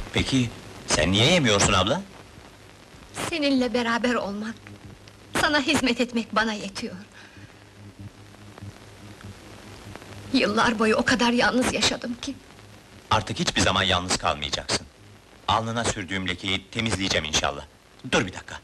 Peki, sen niye yemiyorsun abla? Seninle beraber olmak, sana hizmet etmek bana yetiyor. Yıllar boyu o kadar yalnız yaşadım ki. Artık hiçbir zaman yalnız kalmayacaksın. Alnına sürdüğüm lekeyi temizleyeceğim inşallah. Dur bir dakika.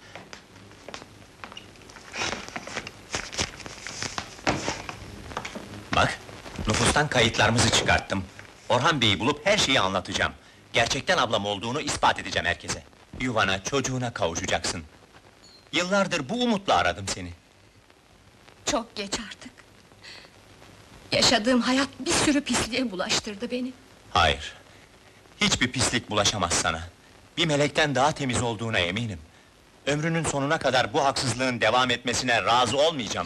Bak, nüfustan kayıtlarımızı çıkarttım. Orhan Bey'i bulup her şeyi anlatacağım. Gerçekten ablam olduğunu ispat edeceğim herkese. Yuvana, çocuğuna kavuşacaksın. Yıllardır bu umutla aradım seni. Çok geç artık. Yaşadığım hayat bir sürü pisliğe bulaştırdı beni. Hayır, hiçbir pislik bulaşamaz sana. Bir melekten daha temiz olduğuna eminim. Ömrünün sonuna kadar bu haksızlığın devam etmesine razı olmayacağım.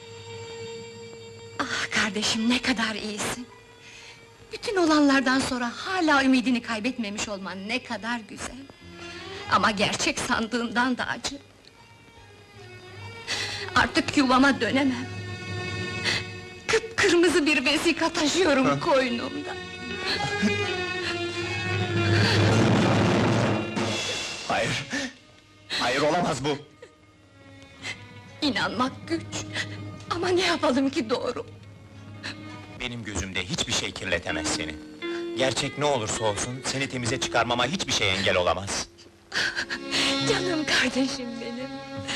Ah kardeşim, ne kadar iyisin! Bütün olanlardan sonra hala ümidini kaybetmemiş olman ne kadar güzel! Ama gerçek sandığından da acı. Artık yuvama dönemem. Kıpkırmızı bir vesika taşıyorum koynumda. Hayır, hayır olamaz bu! İnanmak güç. Ama ne yapalım ki doğru? Benim gözümde hiçbir şey kirletemez seni. Gerçek ne olursa olsun, seni temize çıkarmama hiçbir şey engel olamaz. Canım kardeşim benim!